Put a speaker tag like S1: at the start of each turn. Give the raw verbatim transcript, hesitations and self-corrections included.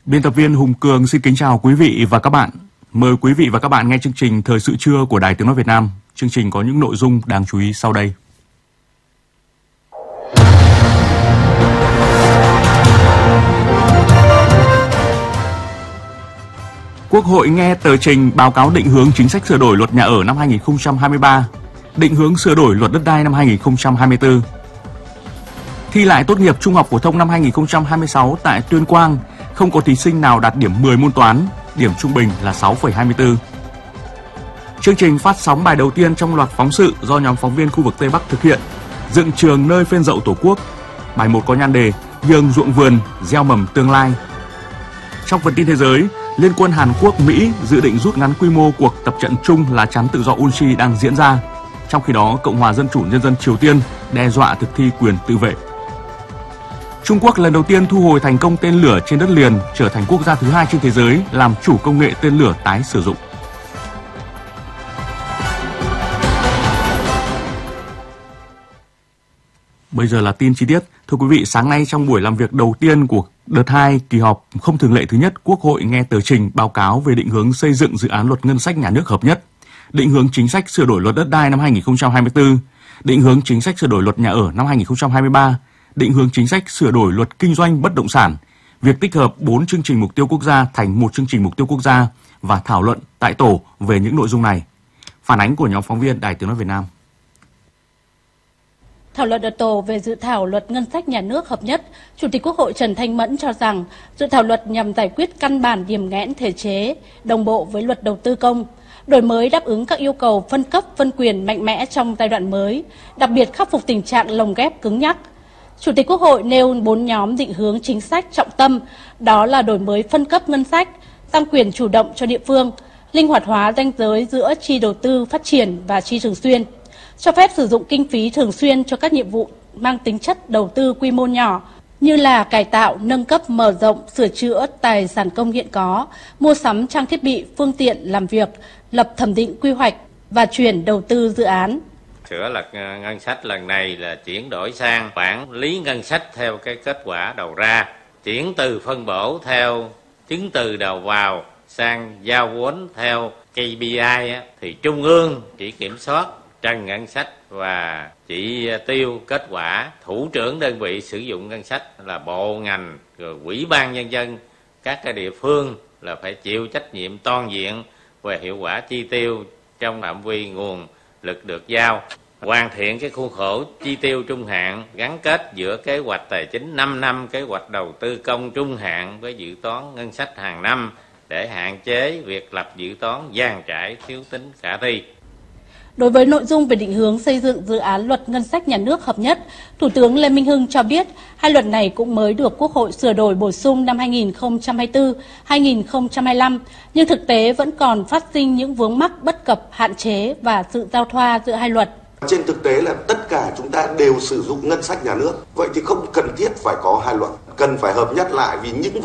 S1: Biên tập viên Hùng Cường xin kính chào quý vị và các bạn. Mời quý vị và các bạn nghe chương trình Thời sự trưa của Đài Tiếng nói Việt Nam. Chương trình có những nội dung đáng chú ý sau đây. Quốc hội nghe tờ trình báo cáo định hướng chính sách sửa đổi luật nhà ở năm hai nghìn không trăm hai mươi ba, định hướng sửa đổi luật đất đai năm hai nghìn không trăm hai mươi tư. Thi lại tốt nghiệp trung học phổ thông năm hai nghìn không trăm hai mươi sáu tại Tuyên Quang, không có thí sinh nào đạt điểm mười môn toán, điểm trung bình là sáu phẩy hai mươi tư. Chương trình phát sóng bài đầu tiên trong loạt phóng sự do nhóm phóng viên khu vực Tây Bắc thực hiện, dựng trường nơi phên dậu Tổ quốc. Bài một có nhan đề Nhường ruộng vườn, gieo mầm tương lai. Trong phần tin thế giới, Liên quân Hàn Quốc, Mỹ dự định rút ngắn quy mô cuộc tập trận chung lá chắn tự do Unchi đang diễn ra. Trong khi đó, Cộng hòa Dân chủ Nhân dân Triều Tiên đe dọa thực thi quyền tự vệ. Trung Quốc lần đầu tiên thu hồi thành công tên lửa trên đất liền, trở thành quốc gia thứ hai trên thế giới làm chủ công nghệ tên lửa tái sử dụng. Bây giờ là tin chi tiết. Thưa quý vị, sáng nay trong buổi làm việc đầu tiên của đợt hai kỳ họp không thường lệ thứ nhất, Quốc hội nghe tờ trình báo cáo về định hướng xây dựng dự án luật ngân sách nhà nước hợp nhất, định hướng chính sách sửa đổi luật đất đai năm hai nghìn không trăm hai mươi tư, định hướng chính sách sửa đổi luật nhà ở năm hai nghìn không trăm hai mươi ba, định hướng chính sách sửa đổi luật kinh doanh bất động sản, việc tích hợp bốn chương trình mục tiêu quốc gia thành một chương trình mục tiêu quốc gia và thảo luận tại tổ về những nội dung này. Phản ánh của nhóm phóng viên Đài Tiếng nói Việt Nam.
S2: Thảo luận ở tổ về dự thảo luật ngân sách nhà nước hợp nhất, Chủ tịch Quốc hội Trần Thanh Mẫn cho rằng dự thảo luật nhằm giải quyết căn bản điểm nghẽn thể chế, đồng bộ với luật đầu tư công, đổi mới đáp ứng các yêu cầu phân cấp phân quyền mạnh mẽ trong giai đoạn mới, đặc biệt khắc phục tình trạng lồng ghép cứng nhắc. Chủ tịch Quốc hội nêu bốn nhóm định hướng chính sách trọng tâm, đó là đổi mới phân cấp ngân sách, tăng quyền chủ động cho địa phương, linh hoạt hóa ranh giới giữa chi đầu tư phát triển và chi thường xuyên, cho phép sử dụng kinh phí thường xuyên cho các nhiệm vụ mang tính chất đầu tư quy mô nhỏ như là cải tạo, nâng cấp, mở rộng, sửa chữa tài sản công hiện có, mua sắm trang thiết bị, phương tiện làm việc, lập thẩm định quy hoạch và chuyển đầu tư dự án.
S3: Sửa luật ngân sách lần này là chuyển đổi sang quản lý ngân sách theo cái kết quả đầu ra, chuyển từ phân bổ theo chứng từ đầu vào sang giao vốn theo K P I thì trung ương chỉ kiểm soát trần ngân sách và chỉ tiêu kết quả. Thủ trưởng đơn vị sử dụng ngân sách là bộ ngành rồi ủy ban nhân dân các cái địa phương là phải chịu trách nhiệm toàn diện về hiệu quả chi tiêu trong phạm vi nguồn lực được giao. Hoàn thiện cái khuôn khổ chi tiêu trung hạn gắn kết giữa kế hoạch tài chính năm năm, kế hoạch đầu tư công trung hạn với dự toán ngân sách hàng năm để hạn chế việc lập dự toán dàn trải thiếu tính khả thi.
S2: Đối với nội dung về định hướng xây dựng dự án luật ngân sách nhà nước hợp nhất, Thủ tướng Lê Minh Hưng cho biết hai luật này cũng mới được Quốc hội sửa đổi bổ sung năm hai nghìn không trăm hai mươi tư đến hai nghìn không trăm hai mươi lăm, nhưng thực tế vẫn còn phát sinh những vướng mắc bất cập, hạn chế và sự giao thoa giữa hai luật.
S4: Trên thực tế là tất cả chúng ta đều sử dụng ngân sách nhà nước, vậy thì không cần thiết phải có hai luật, cần phải hợp nhất lại vì những